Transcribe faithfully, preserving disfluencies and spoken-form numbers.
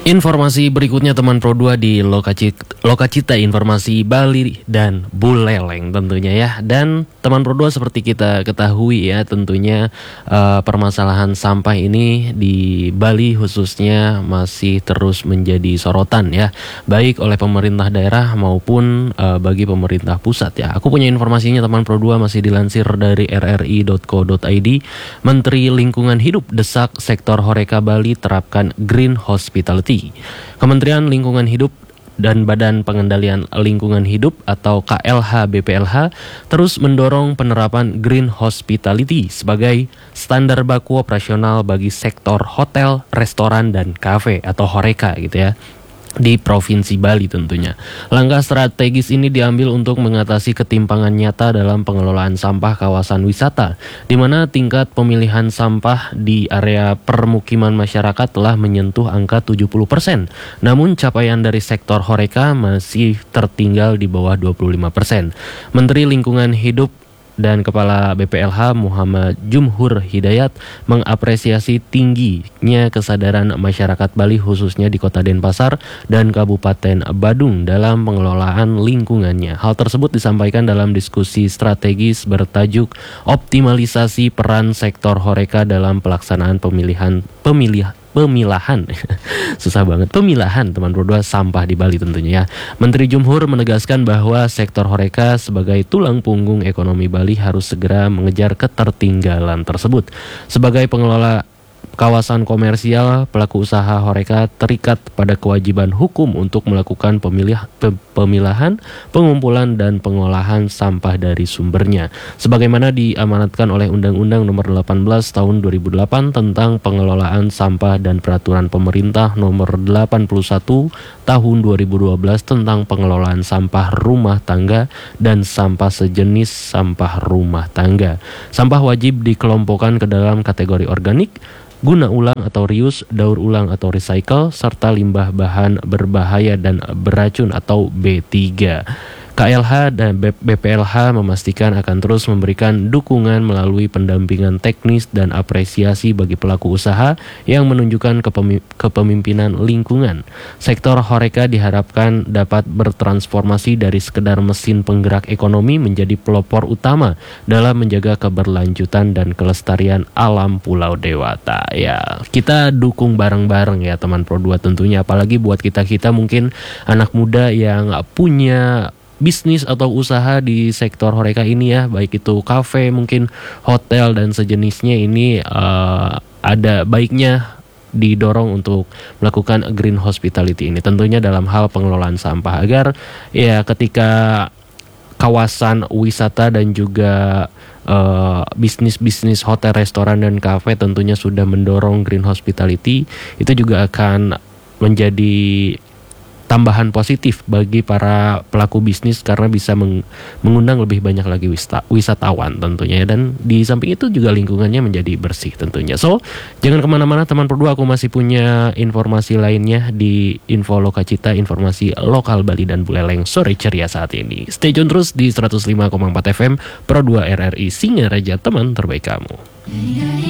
Informasi berikutnya teman Pro dua di Lokacita, Lokacita informasi Bali dan Buleleng tentunya ya. Dan teman Pro dua seperti kita ketahui ya, tentunya uh, permasalahan sampah ini di Bali khususnya masih terus menjadi sorotan ya, baik oleh pemerintah daerah maupun uh, bagi pemerintah pusat ya. Aku punya informasinya teman Pro dua, masih dilansir dari r r i dot co dot i d. Menteri Lingkungan Hidup desak sektor Horeca Bali terapkan Green Hospitality. Kementerian Lingkungan Hidup dan Badan Pengendalian Lingkungan Hidup atau K L H B P L H terus mendorong penerapan Green Hospitality sebagai standar baku operasional bagi sektor hotel, restoran, dan kafe atau Horeca gitu ya, di Provinsi Bali tentunya. Langkah strategis ini diambil untuk mengatasi ketimpangan nyata dalam pengelolaan sampah kawasan wisata, di mana tingkat pemilihan sampah di area permukiman masyarakat telah menyentuh angka tujuh puluh persen. Namun capaian dari sektor Horeca masih tertinggal di bawah dua puluh lima persen. Menteri Lingkungan Hidup dan Kepala B P L H Muhammad Jumhur Hidayat mengapresiasi tingginya kesadaran masyarakat Bali khususnya di Kota Denpasar dan Kabupaten Badung dalam pengelolaan lingkungannya. Hal tersebut disampaikan dalam diskusi strategis bertajuk optimalisasi peran sektor Horeca dalam pelaksanaan pemilihan pemilihan Pemilahan, susah banget, pemilahan teman Pro dua sampah di Bali tentunya ya. Menteri Jumhur menegaskan bahwa sektor Horeca sebagai tulang punggung ekonomi Bali harus segera mengejar ketertinggalan tersebut. Sebagai pengelola kawasan komersial, pelaku usaha Horeca terikat pada kewajiban hukum untuk melakukan pemilih, pe, pemilahan, pengumpulan, dan pengolahan sampah dari sumbernya, sebagaimana diamanatkan oleh Undang-Undang Nomor delapan belas Tahun dua ribu delapan tentang pengelolaan sampah dan Peraturan Pemerintah Nomor delapan puluh satu Tahun dua ribu dua belas tentang pengelolaan sampah rumah tangga dan sampah sejenis sampah rumah tangga. Sampah wajib dikelompokkan ke dalam kategori organik, guna ulang atau reuse, daur ulang atau recycle, serta limbah bahan berbahaya dan beracun atau B tiga. K L H dan B P L H memastikan akan terus memberikan dukungan melalui pendampingan teknis dan apresiasi bagi pelaku usaha yang menunjukkan kepemimpinan lingkungan. Sektor Horeca diharapkan dapat bertransformasi dari sekedar mesin penggerak ekonomi menjadi pelopor utama dalam menjaga keberlanjutan dan kelestarian alam Pulau Dewata. Ya, kita dukung bareng-bareng ya teman Pro dua tentunya, apalagi buat kita-kita mungkin anak muda yang punya bisnis atau usaha di sektor Horeca ini ya, baik itu kafe, mungkin hotel dan sejenisnya, ini uh, ada baiknya didorong untuk melakukan Green Hospitality ini, tentunya dalam hal pengelolaan sampah, agar ya ketika kawasan wisata dan juga uh, bisnis-bisnis hotel, restoran, dan kafe tentunya sudah mendorong Green Hospitality, itu juga akan menjadi tambahan positif bagi para pelaku bisnis karena bisa meng- mengundang lebih banyak lagi wista- wisatawan tentunya, dan di samping itu juga lingkungannya menjadi bersih tentunya. So, jangan kemana-mana teman Pro dua, aku masih punya informasi lainnya di Info Lokacita, informasi lokal Bali dan Buleleng sore ceria saat ini. Stay tune terus di seratus lima koma empat F M Pro dua R R I Singaraja, teman terbaik kamu.